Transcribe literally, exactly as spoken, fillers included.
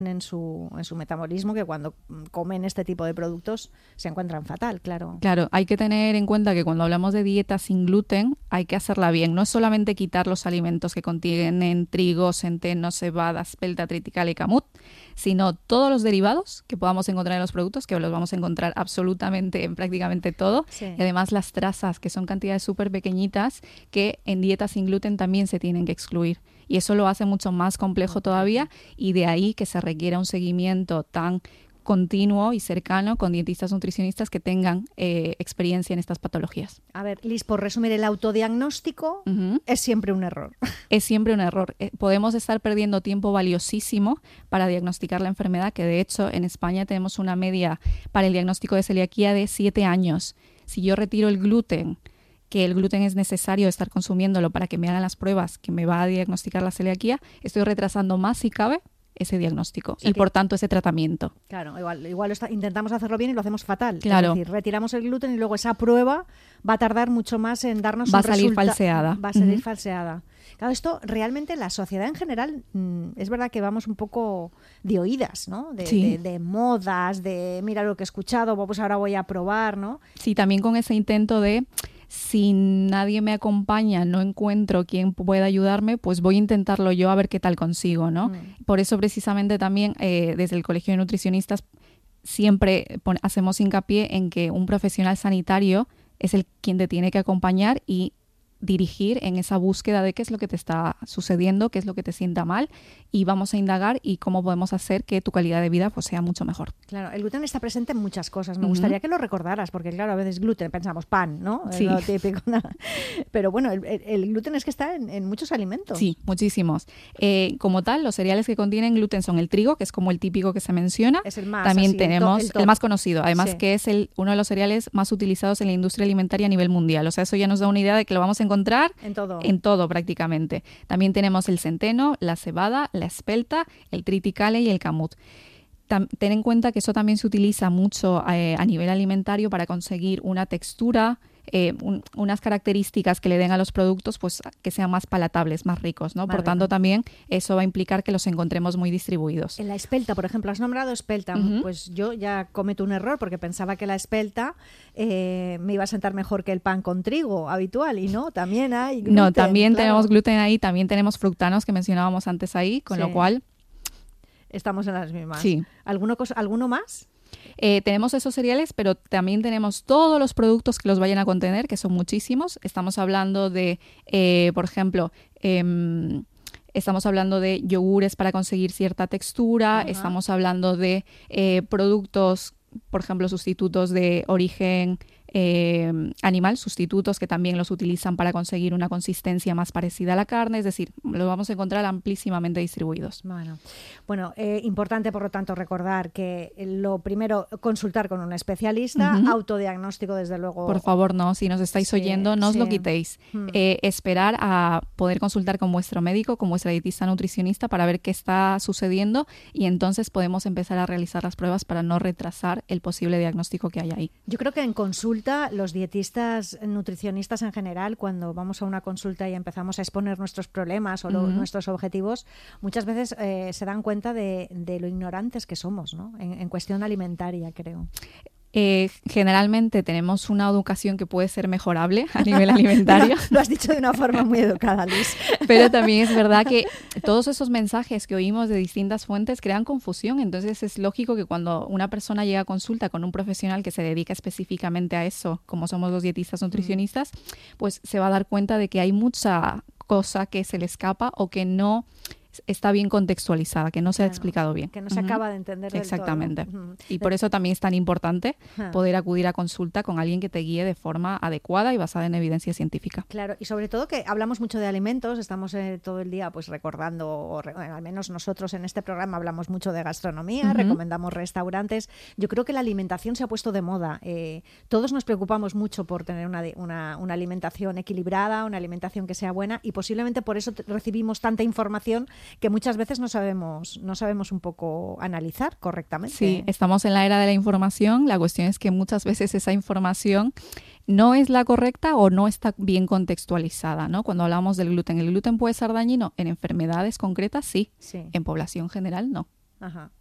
en su, en su metabolismo que cuando comen este tipo de productos se encuentran fatal, claro. Claro, hay que tener en cuenta que cuando hablamos de dieta sin gluten hay que hacerla bien. No es solamente quitar los alimentos que contienen trigo, centeno, cebada, espelta, triticale y camut, sino todos los derivados que podamos encontrar en los productos, que los vamos a encontrar absolutamente en prácticamente todo. Sí. Y además las trazas, que son cantidades súper pequeñitas, que en dieta sin gluten también se tienen que excluir. Y eso lo hace mucho más complejo todavía, y de ahí que se requiera un seguimiento tan continuo y cercano con dietistas nutricionistas que tengan eh, experiencia en estas patologías. A ver, Liz, por resumir, el autodiagnóstico Uh-huh. es siempre un error. Es siempre un error. Eh, podemos estar perdiendo tiempo valiosísimo para diagnosticar la enfermedad, que de hecho en España tenemos una media para el diagnóstico de celiaquía de siete años. Si yo retiro el gluten, que el gluten es necesario estar consumiéndolo para que me hagan las pruebas que me va a diagnosticar la celiaquía, estoy retrasando más, si cabe, ese diagnóstico, o sea, y por tanto ese tratamiento. Claro, igual, igual está, intentamos hacerlo bien y lo hacemos fatal. Claro. Es decir, retiramos el gluten y luego esa prueba va a tardar mucho más en darnos Va un a salir resulta- falseada. Va a salir Uh-huh. falseada. Claro, esto realmente la sociedad en general, mmm, es verdad que vamos un poco de oídas, ¿no? De, Sí. de, de modas, de mira lo que he escuchado, pues ahora voy a probar, ¿no? Sí, también con ese intento de, si nadie me acompaña, no encuentro quien pueda ayudarme, pues voy a intentarlo yo a ver qué tal consigo, ¿no? Mm. Por eso precisamente también eh, desde el Colegio de Nutricionistas siempre pon- hacemos hincapié en que un profesional sanitario es el quien te tiene que acompañar y dirigir en esa búsqueda de qué es lo que te está sucediendo, qué es lo que te sienta mal, y vamos a indagar y cómo podemos hacer que tu calidad de vida pues sea mucho mejor. Claro, el gluten está presente en muchas cosas. Me Uh-huh. gustaría que lo recordaras, porque claro, a veces gluten, pensamos pan, ¿no? Sí. Es lo típico. Pero bueno, el, el- el gluten es que está en, en muchos alimentos. Sí, muchísimos. Eh, como tal, los cereales que contienen gluten son el trigo, que es como el típico que se menciona. Es el más, También así, el to- tenemos el el, top. más conocido, además Sí. que es el uno de los cereales más utilizados en la industria alimentaria a nivel mundial. O sea, eso ya nos da una idea de que lo vamos a encontrar En todo. en todo prácticamente. También tenemos el centeno, la cebada, la espelta, el triticale y el camut. Tam- ten en cuenta que eso también se utiliza mucho eh, a nivel alimentario para conseguir una textura, eh, un- unas características que le den a los productos, pues que sean más palatables, más ricos, ¿no? Más Por tanto, rico. también eso va a implicar que los encontremos muy distribuidos. En la espelta, por ejemplo, has nombrado espelta. Ujú. Pues yo ya cometo un error porque pensaba que la espelta eh, me iba a sentar mejor que el pan con trigo habitual, y no, también hay gluten. No, también claro. tenemos gluten ahí, también tenemos fructanos que mencionábamos antes ahí, con Sí. lo cual Estamos en las mismas. sí. ¿Alguno, cos- ¿Alguno más? Eh, tenemos esos cereales, pero también tenemos todos los productos que los vayan a contener, que son muchísimos. Estamos hablando de, eh, por ejemplo, em, estamos hablando de yogures para conseguir cierta textura, Ajá. estamos hablando de eh, productos, por ejemplo, sustitutos de origen eh, animal, sustitutos que también los utilizan para conseguir una consistencia más parecida a la carne, es decir, los vamos a encontrar amplísimamente distribuidos. Bueno, bueno eh, importante, por lo tanto, recordar que lo primero, consultar con un especialista, Ujú. autodiagnóstico, desde luego. Por favor, no, si nos estáis Sí, oyendo, no os lo sí. quitéis. Hmm. Eh, esperar a poder consultar con vuestro médico, con vuestra dietista nutricionista para ver qué está sucediendo, y entonces podemos empezar a realizar las pruebas para no retrasar el posible diagnóstico que hay ahí. Yo creo que en consulta, los dietistas, nutricionistas en general, cuando vamos a una consulta y empezamos a exponer nuestros problemas o lo- Ujú. nuestros objetivos, muchas veces eh, se dan cuenta de, de lo ignorantes que somos, ¿no? En, en cuestión alimentaria, creo. Eh, generalmente tenemos una educación que puede ser mejorable a nivel alimentario. Lo has dicho de una forma muy educada, Liz. Pero también es verdad que todos esos mensajes que oímos de distintas fuentes crean confusión. Entonces es lógico que cuando una persona llega a consulta con un profesional que se dedica específicamente a eso, como somos los dietistas nutricionistas, pues se va a dar cuenta de que hay mucha cosa que se le escapa o que no está bien contextualizada, que no se ha Claro, explicado bien. que no se Ujú. acaba de entender del Exactamente. todo. Ujú. Y por eso también es tan importante Ajá. poder acudir a consulta con alguien que te guíe de forma adecuada y basada en evidencia científica. Claro, y sobre todo que hablamos mucho de alimentos, estamos eh, todo el día pues recordando, o re- bueno, al menos nosotros en este programa hablamos mucho de gastronomía, Ujú. recomendamos restaurantes. Yo creo que la alimentación se ha puesto de moda. Eh, todos nos preocupamos mucho por tener una, de- una, una alimentación equilibrada, una alimentación que sea buena, y posiblemente por eso te- recibimos tanta información que muchas veces no sabemos, no sabemos un poco analizar correctamente. Sí, estamos en la era de la información. La cuestión es que muchas veces esa información no es la correcta o no está bien contextualizada, ¿no? Cuando hablamos del gluten, ¿el gluten puede ser dañino? En enfermedades concretas, sí. Sí. En población general, no. Ajá.